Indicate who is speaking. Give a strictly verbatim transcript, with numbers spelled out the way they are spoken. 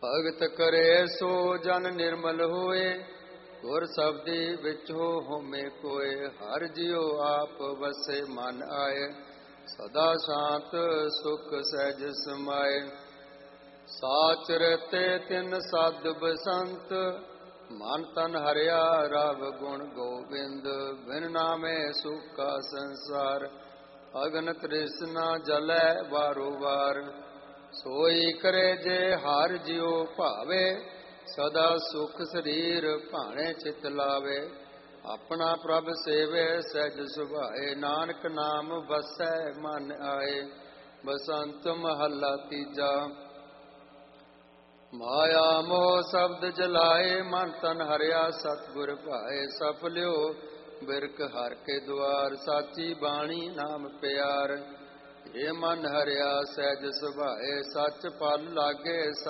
Speaker 1: ਭਗਤ ਕਰੇ ਸੋ ਜਨ ਨਿਰਮਲ ਹੋਏ, ਗੁਰ ਸਬਦੀ ਵਿਚੋ ਹੋਮੇ ਕੋਏ। ਹਰ ਜਿਉ ਆਪ ਵਸੇ ਮਨ ਆਏ, ਸਦਾ ਸ਼ਾਂਤ ਸੁਖ ਸਹਿਜ ਸਮਾਏ। ਸਾਚ ਰਤੇ ਤਿਨ ਸਾਧ ਬਸੰਤ, ਮਨ ਤਨ ਹਰਿਆ ਰਵ ਗੁਣ ਗੋਬਿੰਦ। ਬਿਨ ਨਾਮੇ ਸੁਖਾ ਸੰਸਾਰ, ਅਗਨ ਤ੍ਰਿਸ਼ਨਾ ਜਲੈ ਵਾਰੋ ਵਾਰ। ਸੋਈ ਕਰੇ ਜੇ ਹਰ ਜਿਉ ਭਾਵੇ, ਸਦਾ ਸੁਖ ਸਰੀਰ ਭਾਣੇ ਚਿਤ ਲਾਵੇ। ਆਪਣਾ ਪ੍ਰਭ ਸੇਵੇ ਸਹਿਜ ਸੁਭਾਏ, ਨਾਨਕ ਨਾਮ ਵਸੈ ਮਨ ਆਏ। ਬਸੰਤ ਮਹੱਲਾ ਤੀਜਾ। ਮਾਇਆ ਮੋਹ ਸ਼ਬਦ ਜਲਾਏ, ਮਨ ਤਨ ਹਰਿਆ ਸਤਿਗੁਰ ਭਾਏ। ਸਫਲਿਓ ਬਿਰਖ ਹਰ ਕੇ ਦੁਆਰ, ਸਾਚੀ ਬਾਣੀ ਨਾਮ ਪਿਆਰ। ਇਹ ਮਨ ਹਰਿਆ ਸਹਿਜ ਸੁਭਾਏ, ਸੱਚ ਪਲ ਲਾਗੇ